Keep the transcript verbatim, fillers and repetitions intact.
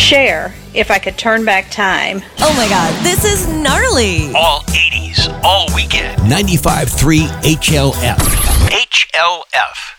Cher, If I Could Turn Back Time. Oh my God, this is gnarly. All eighties, all weekend. ninety-five point three H L F. H L F.